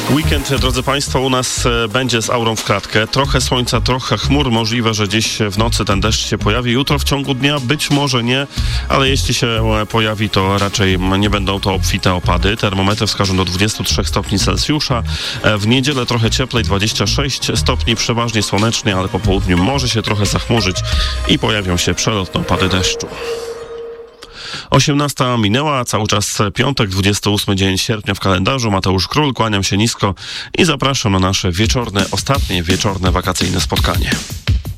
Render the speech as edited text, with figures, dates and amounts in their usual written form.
Weekend, drodzy Państwo, u nas będzie z aurą w klatkę. Trochę słońca, trochę chmur. Możliwe, że dziś w nocy ten deszcz się pojawi. Jutro w ciągu dnia być może nie, ale jeśli się pojawi, to raczej nie będą to obfite opady. Termometry wskażą do 23 stopni Celsjusza. W niedzielę trochę cieplej, 26 stopni, przeważnie słonecznie, ale po południu może się trochę zachmurzyć i pojawią się przelotne opady deszczu. 18 minęła, cały czas piątek, 28 dzień sierpnia w kalendarzu. Mateusz Król, kłaniam się nisko i zapraszam na nasze ostatnie wieczorne wakacyjne spotkanie.